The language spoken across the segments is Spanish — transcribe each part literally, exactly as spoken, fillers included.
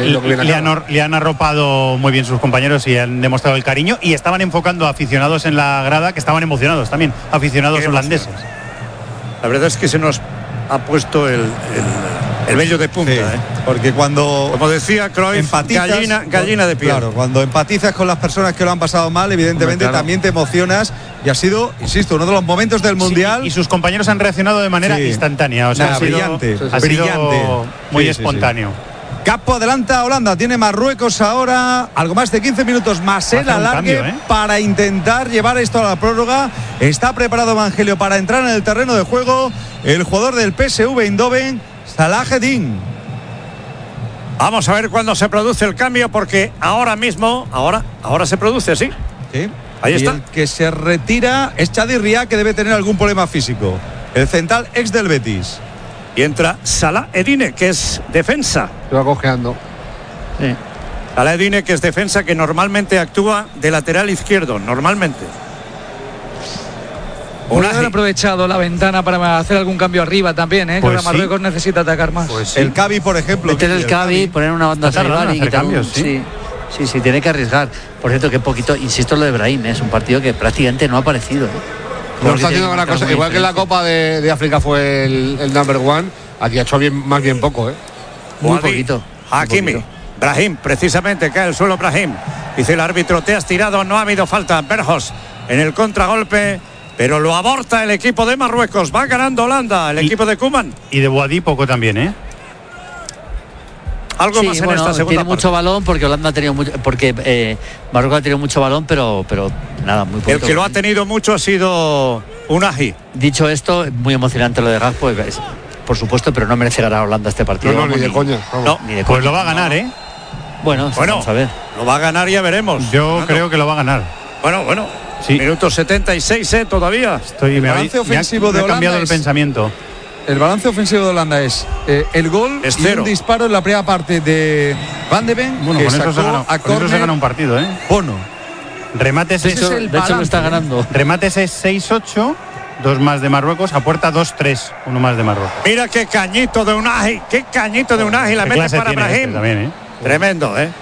lo que viene le, han, le han arropado muy bien sus compañeros y han demostrado el cariño, y estaban enfocando a aficionados en la grada que estaban emocionados también, aficionados holandeses. La verdad es que se nos ha puesto el, el, el vello de punta, sí, ¿eh? Porque cuando, como decía Cruyff, gallina, gallina de piel. Claro, cuando empatizas con las personas que lo han pasado mal, evidentemente Hombre, claro. también te emocionas, y ha sido, insisto, uno de los momentos del Mundial. Sí, y sus compañeros han reaccionado de manera sí. instantánea, o sea, Nah, ha sido, brillante, ha brillante. sido muy sí, espontáneo. Sí, sí. Capo adelanta a Holanda, tiene Marruecos ahora, algo más de quince minutos más el alargue cambio, ¿eh? para intentar llevar esto a la prórroga. Está preparado Evangelio para entrar en el terreno de juego el jugador del P S V Eindhoven, Salah Eddin. Vamos a ver cuándo se produce el cambio, porque ahora mismo, ahora, ahora se produce, sí. Sí. Ahí y está. El que se retira es Chadi Ria, que debe tener algún problema físico. El central ex del Betis. Y entra Salah Eddine, que es defensa. Se va cojeando. Sí. Salah Eddine, que es defensa, que normalmente actúa de lateral izquierdo, normalmente. Podría haber aprovechado la ventana para hacer algún cambio arriba también, ¿eh? Pues que ahora Marruecos sí. necesita atacar más. Pues sí. El Cavi, por ejemplo. Meter el Cavi, poner una banda Saibari y quitar cambios, un, ¿sí? sí. Sí, sí, tiene que arriesgar. Por cierto, que poquito, insisto en lo de Brahim, ¿eh? Es un partido que prácticamente no ha aparecido, ¿eh? No está haciendo una cosa, igual que en la Copa de, de África fue el, el number one, aquí ha hecho bien, más bien poco, ¿eh? Muy Wadi, poquito. Hakimi, muy poquito. Brahim, precisamente cae al suelo Brahim. Dice el árbitro, te has tirado, no ha habido falta. Berjos en el contragolpe, pero lo aborta el equipo de Marruecos. Va ganando Holanda, el y, equipo de Koeman. Y de Wadi poco también, ¿eh? Algo sí, más en bueno, esta segunda tiene parte. mucho balón porque Holanda ha tenido mucho, porque eh, Marruecos ha tenido mucho balón, pero pero nada, muy poquito. El que lo ha tenido mucho ha sido Unai. Dicho esto, muy emocionante lo de Gakpo, pues, por supuesto, pero no merece ganar a Holanda este partido. No, no, ni de coña. No, ni de pues coña, lo va a ganar, no, ¿eh? Bueno, bueno, vamos a ver. Lo va a ganar, ya veremos. Yo Fernando. creo que lo va a ganar. Bueno, bueno. Sí. Minuto setenta y seis, ¿eh? Todavía. Estoy, el me balance habéis, ofensivo me ha, de me ha cambiado Holanda el es, pensamiento. El balance ofensivo de Holanda es eh, el gol es y cero. un disparo en la primera parte de Van de Ven. Bueno, que con, sacó eso se, gana, a con eso se gana un partido, ¿eh? Bono. Remates De hecho, el de hecho lo está balance, ganando. Remates es seis ocho, dos más de Marruecos, a puerta dos tres, uno más de Marruecos. Mira qué cañito de Unai, qué cañito de Unai, la ¿Qué mete clase para tiene Brahim. este también, ¿eh? Tremendo, ¿eh?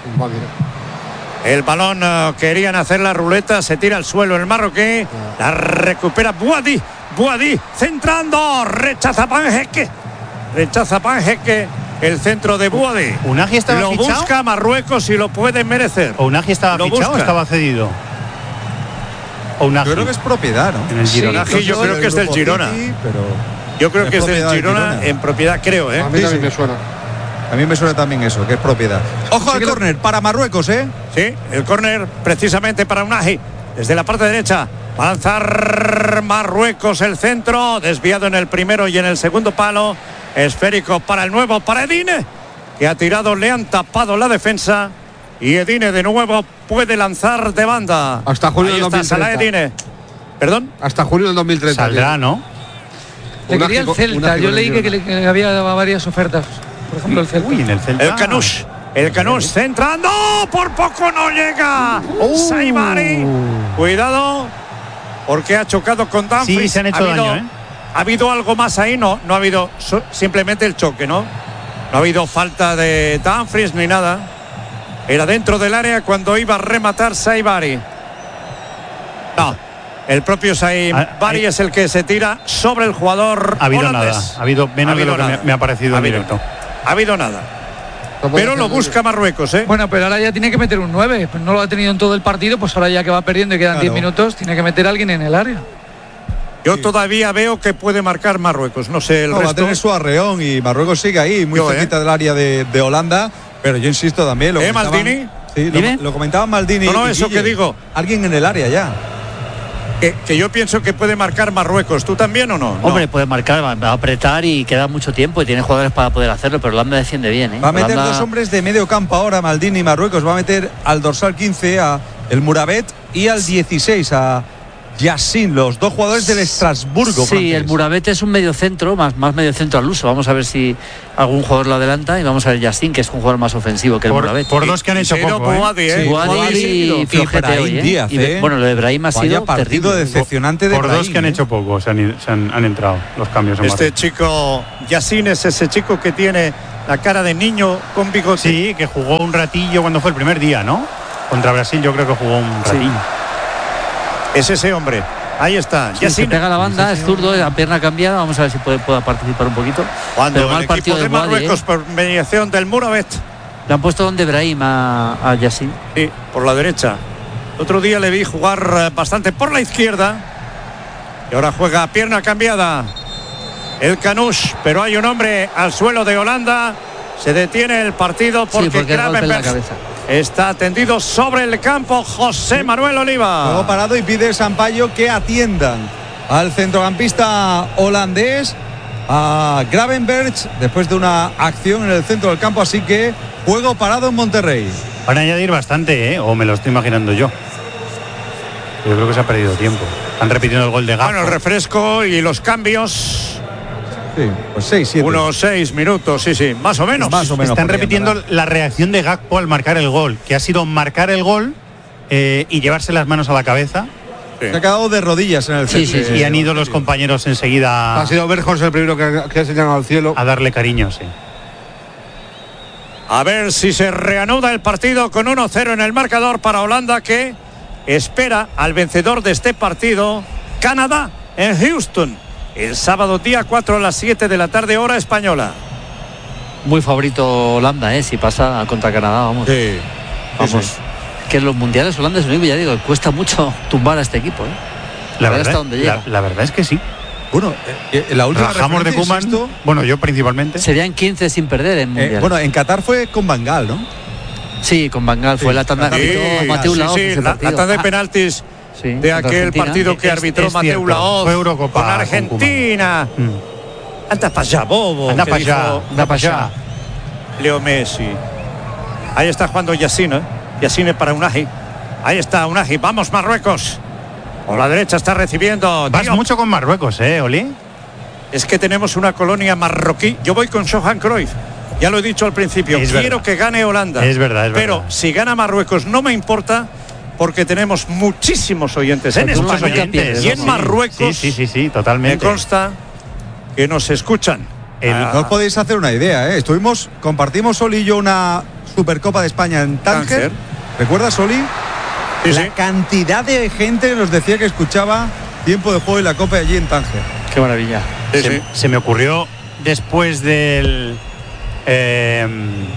El balón, uh, querían hacer la ruleta, se tira al suelo el marroquí, la recupera Bouadi, Bouadi centrando, rechaza Panjeque, rechaza Panjeque, el centro de Bouadi. ¿Unai estaba lo fichado? busca Marruecos y lo puede merecer. ¿O Unai estaba Lo fichado busca. o estaba cedido? O Unai. Yo creo que es propiedad, ¿no? En el Girona. Sí, yo creo que es del Girona. City, pero Yo creo es que es del propiedad del Girona, Girona. en propiedad, creo, ¿eh? A mí Sí, también sí. me suena. a mí me suena también eso, que es propiedad. Ojo al córner para Marruecos, ¿eh? Sí, el córner precisamente para Unai. Desde la parte derecha va a lanzar Marruecos el centro, desviado en el primero y en el segundo palo. Esférico para el nuevo, para Eddine, que ha tirado, le han tapado la defensa. Y Eddine de nuevo puede lanzar de banda. Hasta julio Ahí del está dos mil treinta. Salah Eddine. ¿Perdón? Hasta julio del dos mil treinta. Saldrá, tío. ¿no? Le Una quería el gigo- Celta. una Yo leí que, gigonería. que, que había varias ofertas. Por ejemplo, el Celta. Uy, en el Celta. El Canush. El Canush centrando. Por poco no llega. Saibari. Cuidado. Porque ha chocado con Dumfries. Sí, se han hecho ha habido, daño, ¿eh? ¿Ha habido algo más ahí? No, no ha habido so, simplemente el choque, ¿no? No ha habido falta de Dumfries ni nada. Era dentro del área cuando iba a rematar Saibari. No, el propio Saibari Ah, es el que se tira sobre el jugador Ha habido holandés. nada. Ha habido menos Ha habido de lo que nada. me, me ha parecido Ha en habido, directo. ha habido nada. No puede Pero hacer lo nada. busca Marruecos, ¿eh? Bueno, pero ahora ya tiene que meter un nueve. Pues no lo ha tenido en todo el partido, pues ahora ya que va perdiendo y quedan Claro. diez minutos, tiene que meter a alguien en el área. Yo todavía veo que puede marcar Marruecos. No sé el No, va a resto. tener su arreón y Marruecos sigue ahí, muy Yo, cerquita ¿eh? del área de, de Holanda. Pero yo insisto también. Lo ¿Eh, comentaban- Maldini? Sí, lo, Dime. lo comentaban Maldini. No, no, y eso Guille. que digo. Alguien en el área ya. Que, que yo pienso que puede marcar Marruecos. ¿Tú también o no? No. Hombre, puede marcar, va va a apretar y queda mucho tiempo y tiene jugadores para poder hacerlo, pero Holanda defiende bien, ¿eh? Va a meter Holanda- dos hombres de medio campo ahora, Maldini, Marruecos. Va a meter al dorsal quince a el Murabet y al dieciséis a Yassin, los dos jugadores del Estrasburgo. Sí, francés. el Murabete es un medio centro, más, más medio centro al uso. Vamos a ver si algún jugador lo adelanta y vamos a ver Yassin, que es un jugador más ofensivo que el Por, Murabete. por dos que han Y hecho se ha ido poco, ¿eh? Boadi, ¿eh? Sí, Guadi Boadi y flojete Brahim hoy, ¿eh? Díaz, Y de- ¿eh? bueno, lo de Brahim ha Vaya sido partido terrible. decepcionante de Por dos Brahim, que han ¿eh? hecho poco se han, se han, han entrado los cambios en Este Marruecos. chico, Yassin, es ese chico que tiene la cara de niño con bigote. Sí, que jugó un ratillo cuando fue el primer día, ¿no? Contra Brasil yo creo que jugó un ratillo. Sí. Es ese hombre. Ahí está. Sí, se pega la banda, es zurdo, la pierna cambiada. Vamos a ver si puede, pueda participar un poquito. Cuando Pero el mal equipo partido de, de Boadi, Marruecos ¿eh? por mediación del Mouravet. Le han puesto donde Brahim a, a Yassin. Sí, por la derecha. Otro día le vi jugar bastante por la izquierda. Y ahora juega pierna cambiada el Canush, pero hay un hombre al suelo de Holanda. Se detiene el partido porque, sí, porque Gravenberch está tendido sobre el campo. José Manuel Oliva. Juego parado y pide Sampaio que atiendan al centrocampista holandés, a Gravenberch, después de una acción en el centro del campo. Así que juego parado en Monterrey. Van a añadir bastante, ¿eh? O me lo estoy imaginando yo. Yo creo que se ha perdido tiempo. Están repitiendo el gol de Gakpo. Bueno, el refresco y los cambios. Sí, pues seis, siete. Unos seis minutos, sí, sí, más o menos. Más o menos. Están podrían, repitiendo ¿verdad? la reacción de Gakpo al marcar el gol, que ha sido marcar el gol eh, y llevarse las manos a la cabeza. Sí. Se ha quedado de rodillas en el Sí, centro. sí, sí. Y han ido los compañeros enseguida Ha sido Berjos el primero que, que ha señalado al cielo. a darle cariño, sí. A ver si se reanuda el partido con uno cero en el marcador para Holanda, que espera al vencedor de este partido, Canadá, en Houston, el sábado día cuatro a las siete de la tarde, hora española. Muy favorito Holanda, ¿eh? Si pasa contra Canadá, vamos. Sí. Vamos. Sí, sí. Que en los mundiales holandeses, ya digo, cuesta mucho tumbar a este equipo, ¿eh? La A ver verdad, hasta dónde la, llega. la verdad es que sí. Bueno, eh, eh, la última Rajamos de referencia, Koeman, insisto, bueno, yo principalmente. Serían quince sin perder en eh, mundiales. bueno, en Qatar fue con Bangal, ¿no? Sí, con Bangal fue Sí, la tanda sí, que pitó Mateu sí, Laoz sí, ese la, partido. la tanda de Ah, penaltis sí, de contra aquel Argentina. partido que Es- arbitró es Mateu cierto, Laoz fue Eurocopa con con Argentina. Mm. Anda para allá, bobo. Anda que para allá, dijo anda para allá. Leo Messi. Ahí está jugando Yassine. Yassine para Unai. Ahí está Unai. Vamos, Marruecos. Por la derecha está recibiendo. Vas Diop. mucho con Marruecos, ¿eh, Oli? Es que tenemos una colonia marroquí. Yo voy con Johan Cruyff. Ya lo he dicho al principio. Es Quiero verdad. que gane Holanda. Es verdad, es Pero verdad. si gana Marruecos no me importa, porque tenemos muchísimos oyentes en Muchos España oyentes, y en sí. Marruecos. Sí, sí, sí, sí, Me totalmente. consta que nos escuchan. El- Ah, No os podéis hacer una idea, ¿eh? Estuvimos, compartimos Oli y yo una Supercopa de España en Tánger. Tánger. ¿Recuerdas, Oli? sí, la sí. cantidad de gente que nos decía que escuchaba Tiempo de Juego y la Copa allí en Tánger. Qué maravilla. Sí, se, sí. se me ocurrió después del eh,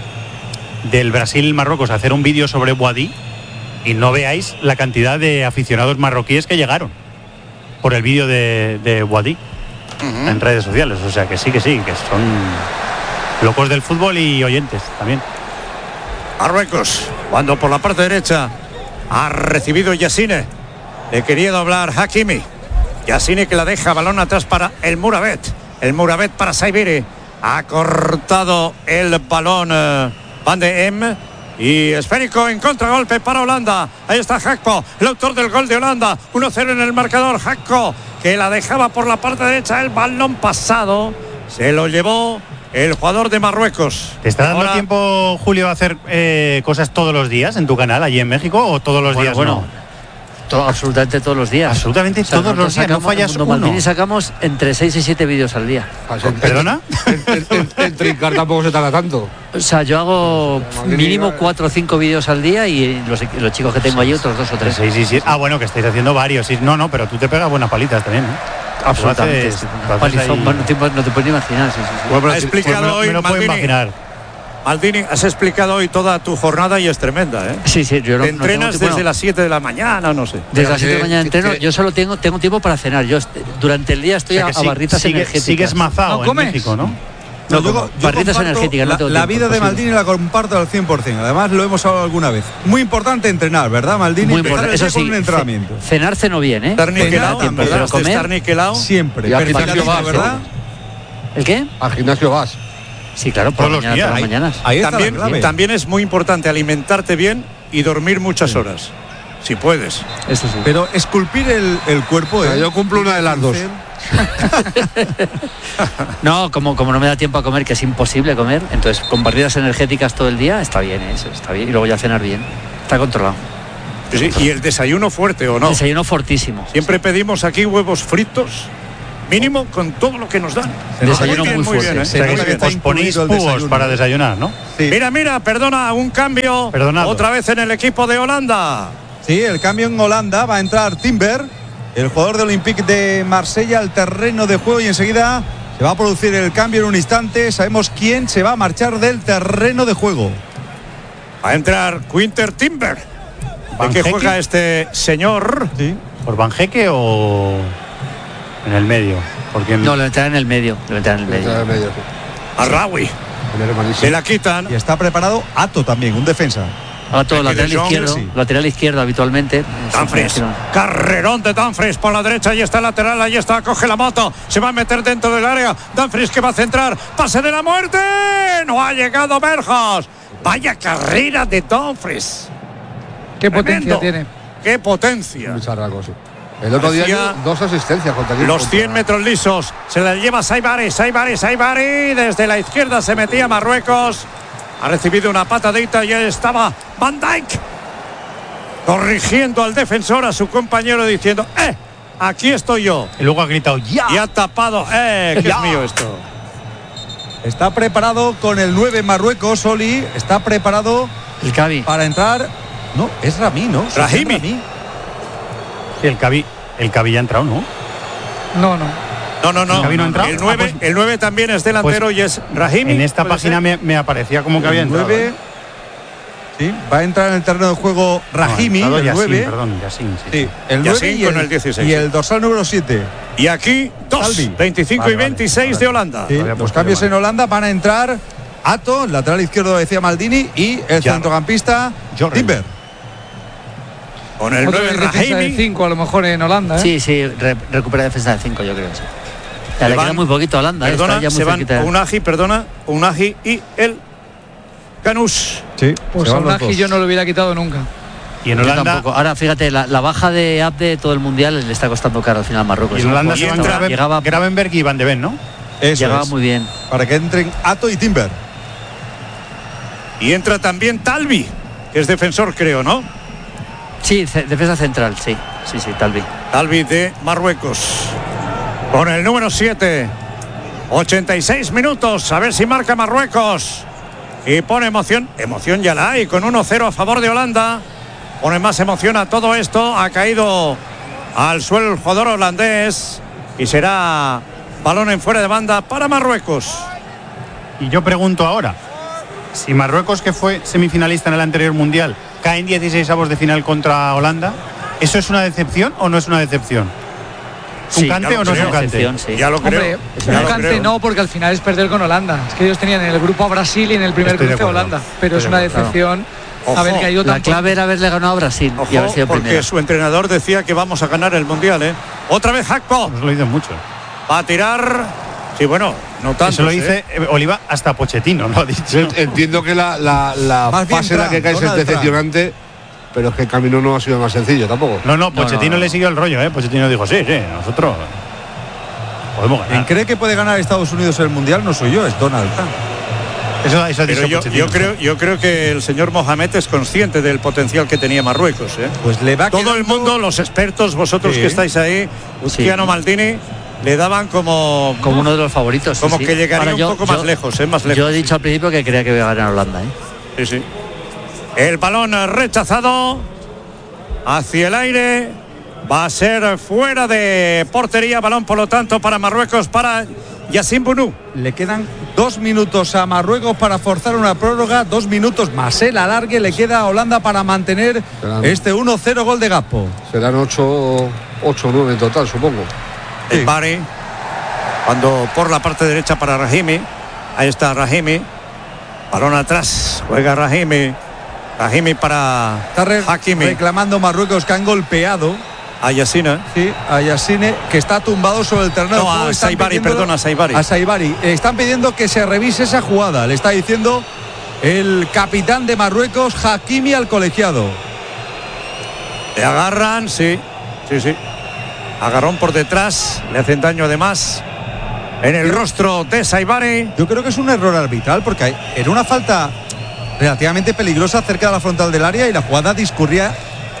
del Brasil-Marruecos hacer un vídeo sobre Boadi y no veáis la cantidad de aficionados marroquíes que llegaron por el vídeo de, de Boadi en redes sociales. O sea que sí, que sí, que son locos del fútbol y oyentes también. Marruecos, cuando por la parte derecha ha recibido Yassine. Le quería doblar Hakimi. Yassine que la deja, balón atrás para el Mouravet. El Mouravet para Saibiri. Ha cortado el balón eh, Van de Em. Y esférico en contragolpe para Holanda. Ahí está Gakpo, el autor del gol de Holanda. uno cero en el marcador. Gakpo, que la dejaba por la parte derecha. El balón pasado se lo llevó el jugador de Marruecos. ¿Te está dando Ahora, tiempo, Julio, a hacer eh, cosas todos los días en tu canal allí en México o todos los Bueno, días? bueno. No? Todo, absolutamente todos los días. Absolutamente todos nosotros los días, no sacamos- fallas en Mundo uno. Maldini sacamos entre seis y siete vídeos al día. ¿Perdona? En, en- en- en trincar tampoco se tarda tanto. O sea, yo hago Maldini, mínimo eh. cuatro o cinco vídeos al día y los, los chicos que tengo allí otros dos o tres. Sí, sí, sí. Ah, bueno, que estáis haciendo varios. Sí, no, no, pero tú te pegas buenas palitas también, ¿eh? Absolutamente. Tú haces- sí. tú haces Palizón, ahí- no, te, no te puedes ni imaginar. Sí, sí, sí. Bueno, ha pero si- explicado Pues me, lo- hoy me lo puedo Maldini. imaginar. Maldini, has explicado hoy toda tu jornada y es tremenda, ¿eh? Sí, sí, yo no, Te no tengo entrenas tiempo, desde bueno, las siete de la mañana, no sé. desde las que- siete de la mañana que- entreno. que- Yo solo tengo, tengo tiempo para cenar. Yo est- durante el día estoy O sea, a, que a sí- barritas sigue- energéticas. Sigues mazao ¿No en comes? México, ¿no? No, No, yo- como yo barritas comparto energéticas, no La, tengo la tiempo, vida de imposible. Maldini la comparto al cien por cien. Además, lo hemos hablado alguna vez. Muy importante entrenar, ¿verdad, Maldini? Muy Empezar importante. el día Eso sí, con un entrenamiento. ce- cenar ceno bien, ¿eh? Estar Cenar niquelado, también, ¿verdad? pero De comer estar niquelado. Siempre. Y al Perfectamente, gimnasio vas, ¿verdad? ¿El qué? Al gimnasio vas. Sí, claro, por Todos la los mañana, días. todas las mañanas. Ahí está También, la clave. también es muy importante alimentarte bien y dormir muchas horas, si puedes. Eso sí. Pero esculpir el, el cuerpo. O sea, ¿eh? yo cumplo una de las dos. No, como, como no me da tiempo a comer, que es imposible comer, entonces con barridas energéticas todo el día está bien, ¿eh? Eso está bien. Y luego ya cenar bien. Está controlado. Sí, y el desayuno fuerte o no. Desayuno fortísimo. Siempre pedimos aquí huevos fritos, Mínimo con todo lo que nos dan. Desayuno muy, muy fuerte. bien, ¿eh? Se nota que está Os ponéis incluido el púos desayuno. para desayunar, ¿no? Sí. Mira, mira, perdona, un cambio. Perdonado. Otra vez en el equipo de Holanda. Sí, el cambio en Holanda. Va a entrar Timber, el jugador de Olympique de Marsella, al terreno de juego, y enseguida se va a producir el cambio en un instante. Sabemos quién se va a marchar del terreno de juego. Va a entrar Quinter Timber. ¿De ¿Van qué Hekke? juega este señor? Sí. ¿Por Banjeque o en el medio? Porque No, lo entrará en el medio. Lo entrará en el medio. Está en medio, sí. Arraui. El hermanísimo. Se la quitan. Y está preparado Ato también, un defensa. Ahora todo Aquí lateral de Jong, izquierdo. sí. Lateral izquierdo habitualmente. Danfries, Sí, carrerón de Danfries por la derecha, ahí está el lateral, ahí está, coge la moto, se va a meter dentro del área, Danfries que va a centrar, pase de la muerte, no ha llegado Berjos, vaya carrera de Danfries. Qué Tremendo. potencia tiene. Qué potencia. Mucha raco, sí. El otro día Parecía dos asistencias contra quién, Los contra- cien metros lisos se la lleva Saibari, Saibari, Saibari, desde la izquierda se metía Marruecos, ha recibido una patadita y ahí estaba Van Dijk corrigiendo al defensor, a su compañero, diciendo, eh, aquí estoy yo. Y luego ha gritado ¡ya! Y ha tapado, eh, que es mío esto. Está preparado con el nueve Marruecos, Oli. Está preparado El Cavi. para entrar. No, es Rami, ¿no? Rahimi. Rami. Sí, el Cavi, el Cavi ya ha entrado, ¿no? No, no. No, no, no. ¿Gavi no ha entrado? El nueve, Ah, pues- el nueve también es delantero pues y es Rahimi. En esta ¿puede página ser? me, me aparecía como que había El entrado. nueve. ¿eh? Sí, va a entrar en el terreno de juego No, ha Rahimi, entrado el Yassin, nueve. Perdón, Yassin, sí. Sí, el Yassin nueve y con el, el dieciséis, y sí. el dorsal número siete. Y aquí dos, Salvi. veinticinco Vale, y vale, veintiséis vale. de Holanda. Sí, Había los puesto cambios de en Holanda van a entrar Ato, el lateral izquierdo decía Maldini, y el Ya. centrocampista Jorren. Timber. Con el Otro nueve defensa de Rahimi. cinco a lo mejor en Holanda, ¿eh? Sí, sí, re- recupera defensa de cinco, yo creo. Sí. Ya le van- queda muy poquito a Holanda. ¿eh? Perdona, Está ya muy se van cerquita. Unagi, perdona, Unagi y el Canush. Sí, Pues se a van los Unagi dos. yo no lo hubiera quitado nunca. Y en Yo Holanda, tampoco. Ahora, fíjate, la, la baja de Abde de todo el mundial le está costando caro al final a Marruecos. y en Holanda se Y van entra- Graven- llegaba, Gravenberg y Van de Ven, ¿no? Eso llegaba es, muy bien. para que entren Ato y Timber. Y entra también Talvi, que es defensor, creo, ¿no? Sí, ce- defensa central, sí. Sí, sí, Talvi. Talvi de Marruecos. Con el número siete. ochenta y seis minutos. A ver si marca Marruecos. Y pone emoción. Emoción ya la hay. Con uno cero a favor de Holanda. Pone más emoción a todo esto. Ha caído al suelo el jugador holandés. Y será balón en fuera de banda para Marruecos. Y yo pregunto ahora, si Marruecos, que fue semifinalista en el anterior mundial, cae en dieciséis avos de final contra Holanda, ¿eso es una decepción o no es una decepción? ¿Es un Sí, cante ya lo o no es creo. un cante? Decepción, sí. Ya lo creo. Hombre, Ya un lo cante creo. no, porque al final es perder con Holanda. Es que ellos tenían en el grupo a Brasil y en el primer Estoy de cruce a acuerdo. Holanda. Pero Estoy es una de acuerdo. decepción Ojo, haber caído La tan clave era haberle ganado a Brasil y haber Ojo, sido porque primero. su entrenador decía que vamos a ganar el mundial, ¿eh? Otra vez Hakpo. Nos lo dicen mucho. Va a tirar. Sí, bueno, no tanto. Eso lo dice eh, Oliva hasta Pochettino, lo ha dicho. Yo entiendo que la, la, la Más bien fase en la que Trump, caes es Donald decepcionante, pero es que el camino no ha sido más sencillo tampoco. No, no, Pochettino no, no. le siguió el rollo, ¿eh? Pochettino dijo, sí, sí, nosotros podemos Quien ganar. cree que puede ganar Estados Unidos el Mundial no soy yo, es Donald Trump. Eso, eso ha Pero dicho yo, Pochettino. yo creo, yo creo que el señor Mohamed es consciente del potencial que tenía Marruecos, ¿eh? Pues le va Todo el quedando- mundo, los expertos, vosotros Sí. que estáis ahí, Luciano Sí. Maldini, le daban como, Como uno de los favoritos. sí, como sí. que llegaría Ahora, yo- un poco más yo- lejos, ¿eh? Más lejos. Yo he dicho al principio que creía que iba a ganar Holanda, ¿eh? Sí, sí. El balón rechazado hacia el aire. Va a ser fuera de portería. Balón, por lo tanto, para Marruecos, para Yassin Bounou. Le quedan dos minutos a Marruecos para forzar una prórroga, dos minutos más el alargue, le queda a Holanda para mantener Serán- este uno cero gol de Gakpo. Serán ocho o nueve en total, supongo. Sí. El Bari. Cuando por la parte derecha para Rahimi. Ahí está Rahimi. Balón atrás. Juega Rahimi. Rahimi para Está re- Hakimi. reclamando Marruecos que han golpeado, A Yassine. sí, a Yassine, que está tumbado sobre el terreno de No, juego. a Están Saibari, pidiéndolo- perdona, a Saibari. A Saibari. Eh, Están pidiendo que se revise esa jugada. Le está diciendo el capitán de Marruecos, Hakimi, al colegiado. Le agarran, sí. Sí, sí. Agarrón por detrás. Le hacen daño además. En el rostro de Saibari. Yo creo que es un error arbitral porque hay- era una falta relativamente peligrosa cerca de la frontal del área y la jugada discurría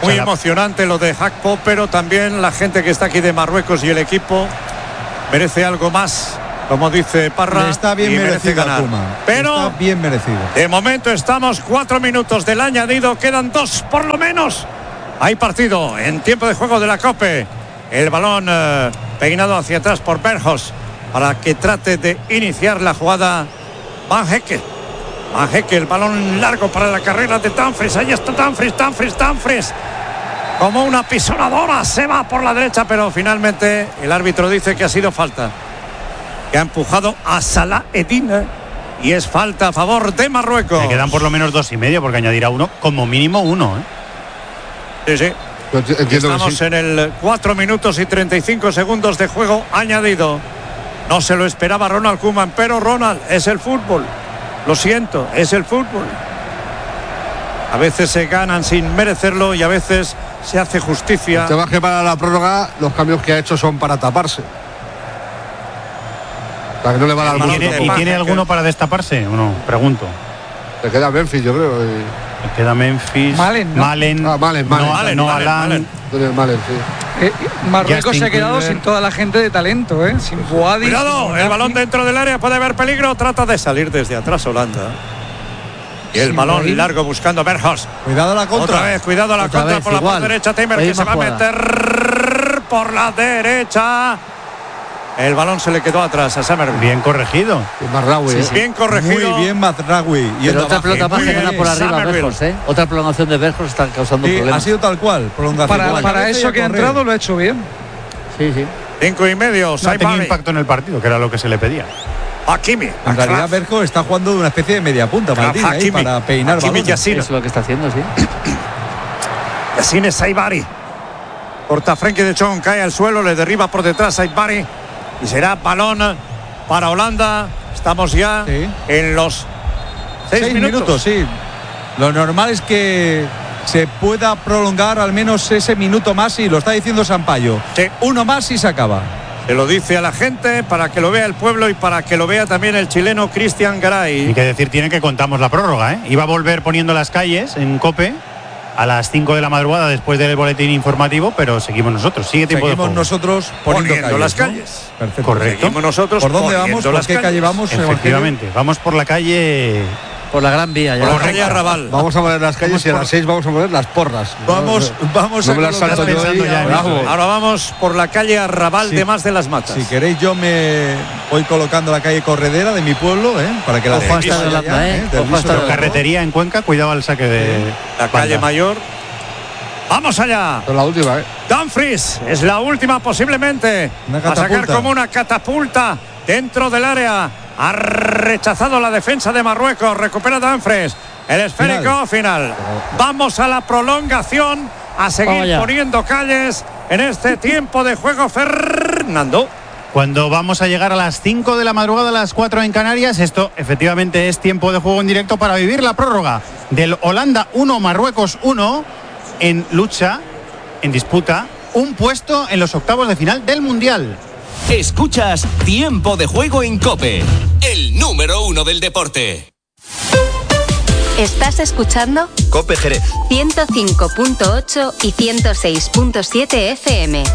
Muy emocionante lo de Gakpo, pero también la gente que está aquí de Marruecos y el equipo merece algo más, como dice Parra. Está bien merecido, ganar. Pero está bien merecido. De momento estamos cuatro minutos del añadido, quedan dos por lo menos. Hay partido en tiempo de juego de la Cope. El balón eh, peinado hacia atrás por Berjos para que trate de iniciar la jugada Van Hecke. Van Hecke, el balón largo para la carrera de Dumfries. Ahí está Dumfries, Dumfries, Dumfries. Como una pisonadora se va por la derecha, pero finalmente el árbitro dice que ha sido falta. Que ha empujado a Salah Eddin y es falta a favor de Marruecos. Le quedan por lo menos dos y medio porque añadirá uno, como mínimo uno. ¿eh? Sí, sí. Estamos sí. en el cuatro minutos y treinta y cinco segundos de juego añadido. No se lo esperaba Ronald Koeman, pero Ronald, es el fútbol. Lo siento, es el fútbol. A veces se ganan sin merecerlo y a veces se hace justicia. El tema es que para la prórroga los cambios que ha hecho son para taparse. Para que no le va a dar ¿Y tiene, ¿y tiene alguno para destaparse o no? Pregunto. Le queda Memphis, yo creo. Y... Le queda Memphis. Malen, ¿no? Malen. Ah, Malen, Malen. No, Malen, no Malen, Alan. Malen. Malen, sí. Eh, Marruecos Justin se ha quedado Kluivert. sin toda la gente de talento, ¿eh? Sin Boadi. Cuidado, el balón dentro del área, puede haber peligro. Trata de salir desde atrás Holanda. Y el Sin balón Boadi. largo buscando Berjos. Cuidado la contra. Otra vez, cuidado la Otra contra vez, por la igual. parte derecha. Temer La que se misma va a meter por la derecha. El balón se le quedó atrás a Summerville. Bien corregido. Y Marraoui, Sí, ¿eh? sí. Bien corregido. Muy bien Mazraoui. Pero Yendo otra abajo. pelota más muy que bien. gana por arriba Summerville. Berjos, ¿eh? Otra prolongación de Berjos está causando Sí, problemas. ha sido tal cual. Prolongación. Para, Igual. para Cabeza y eso a que ha correr. entrado lo ha hecho bien. Sí, sí. Cinco y medio. No ha tenido Saibari. impacto en el partido, que era lo que se le pedía. Hakimi. En realidad Berjos está jugando de una especie de media punta, Maldini, ahí, Hakimi. para peinar Hakimi balones. Yassine. Eso es lo que está haciendo, sí. Yassine Saibari. Corta Frenkie de Jong, cae al suelo, le derriba por detrás Saibari. Y será balón para Holanda. Estamos ya Sí. en los seis, Seis minutos. minutos, sí. Lo normal es que se pueda prolongar al menos ese minuto más, y lo está diciendo Sampaio. Sí. Uno más y se acaba. Se lo dice a la gente para que lo vea el pueblo y para que lo vea también el chileno Cristian Y Garay. que decir tiene que contamos la prórroga, ¿eh? Iba a volver poniendo las calles en COPE a las cinco de la madrugada después del boletín informativo, pero seguimos nosotros. Sigue tiempo Seguimos de juego. nosotros poniendo, Poniendo las ¿no? calles. Perfecto. Correcto. Seguimos nosotros ¿Por dónde poniendo vamos? ¿Por las qué calle calles. vamos, Evangelio? Efectivamente, vamos por la calle. Por la Gran Vía. Ya. Por la calle Arrabal. Vamos a poner las calles Vamos y a por- las seis vamos a poner las porras. Vamos, vamos No a me las colocar- salto yo pensando ahí, ya en bravo. eso, ¿eh? Ahora vamos por la calle Arrabal Sí. de Más de las Matas. Si queréis, yo me voy colocando la calle Corredera de mi pueblo, ¿eh? Para que la Ojo gente hasta vaya Holanda, ya, ¿eh? Del Ojo viso hasta de Holanda. Carretería en Cuenca, cuidado al saque de. La calle banda. Mayor. Vamos allá. Es la última, ¿eh? Dumfries es la última posiblemente. Una Va a sacar catapulta. como una catapulta dentro del área. Ha rechazado la defensa de Marruecos. Recupera Dumfries. El esférico final. Vamos a la prolongación. A Vamos seguir allá. poniendo calles en este tiempo de juego. Fernando. Cuando vamos a llegar a las cinco de la madrugada, a las cuatro en Canarias, esto efectivamente es tiempo de juego en directo para vivir la prórroga del Holanda uno, Marruecos uno, en lucha, en disputa, un puesto en los octavos de final del Mundial. Escuchas Tiempo de Juego en COPE, el número uno del deporte. ¿Estás escuchando? COPE Jerez. ciento cinco punto ocho y ciento seis punto siete F M.